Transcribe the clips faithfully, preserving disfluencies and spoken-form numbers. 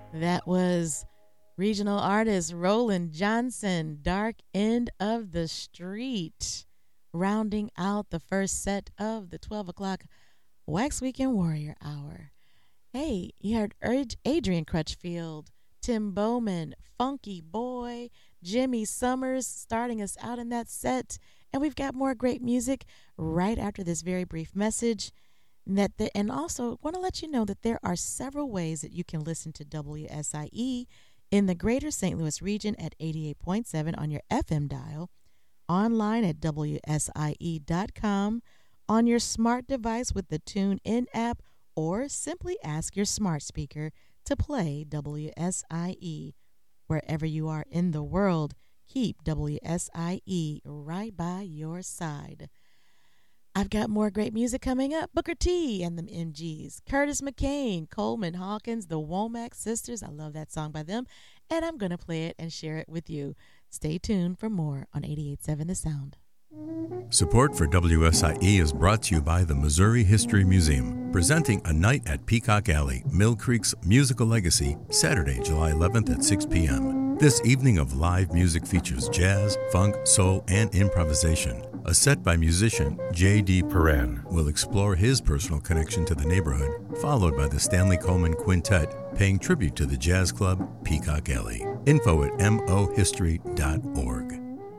That was regional artist Roland Johnson, Dark End of the Street, rounding out the first set of the twelve o'clock Wax Weekend Warrior Hour. Hey, you heard Adrian Crutchfield, Tim Bowman, Funky Boy, Jimmy Summers starting us out in that set. And we've got more great music right after this very brief message. That the, and also want to let you know that there are several ways that you can listen to W S I E in the greater Saint Louis region at eighty-eight point seven on your F M dial, online at W S I E dot com, on your smart device with the TuneIn app, or simply ask your smart speaker to play W S I E. Wherever you are in the world, keep W S I E right by your side. I've got more great music coming up. Booker T and the M Gs, Curtis McCain, Coleman Hawkins, the Womack Sisters. I love that song by them, and I'm going to play it and share it with you. Stay tuned for more on eighty-eight point seven The Sound. Support for W S I E is brought to you by the Missouri History Museum, presenting A Night at Peacock Alley, Mill Creek's musical legacy, Saturday, July eleventh at six p.m. This evening of live music features jazz, funk, soul, and improvisation. A set by musician J D. Perrin will explore his personal connection to the neighborhood, followed by the Stanley Coleman Quintet paying tribute to the jazz club Peacock Alley. Info at m o history dot org.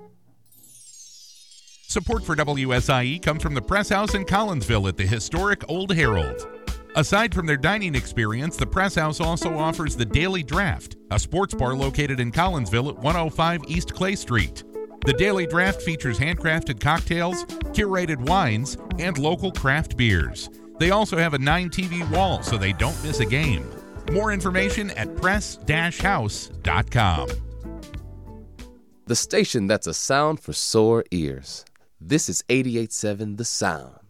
Support for W S I E comes from the Press House in Collinsville at the historic Old Herald. Aside from their dining experience, the Press House also offers the Daily Draft, a sports bar located in Collinsville at one oh five East Clay Street. The Daily Draft features handcrafted cocktails, curated wines, and local craft beers. They also have a nine T V wall so they don't miss a game. More information at press dash house dot com. The station that's a sound for sore ears. This is eighty-eight point seven The Sound.